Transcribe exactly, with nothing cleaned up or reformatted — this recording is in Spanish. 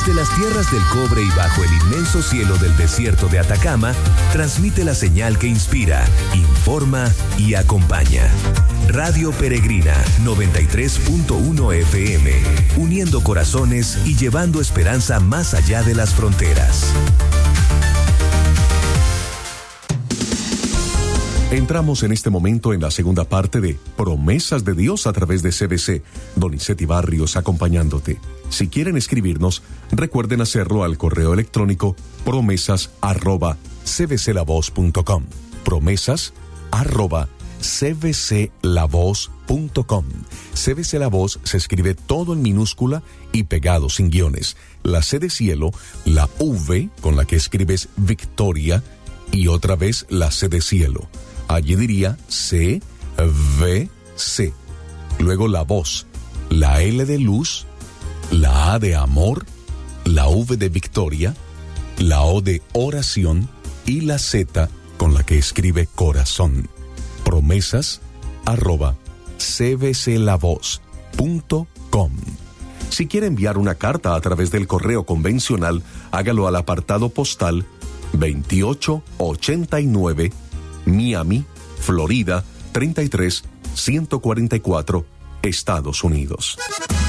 Desde las tierras del cobre y bajo el inmenso cielo del desierto de Atacama, transmite la señal que inspira, informa y acompaña. Radio Peregrina noventa y tres punto uno F M, uniendo corazones y llevando esperanza más allá de las fronteras. Entramos en este momento en la segunda parte de Promesas de Dios a través de C B C, Donizetti Barrios acompañándote. Si quieren escribirnos, recuerden hacerlo al correo electrónico promesas arroba c b c la voz punto com. Promesas arroba c b c la voz punto com. C B C La Voz se escribe todo en minúscula y pegado sin guiones. La C de cielo, la V con la que escribes Victoria y otra vez la C de cielo. Allí diría C, V, C. Luego la voz, la L de luz, la A de amor, la V de victoria, la O de oración y la Z con la que escribe corazón. Promesas arroba c b c la voz punto com. Si quiere enviar una carta a través del correo convencional, hágalo al apartado postal veintiocho ochenta y nueve, Miami, Florida treinta y tres ciento cuarenta y cuatro, Estados Unidos.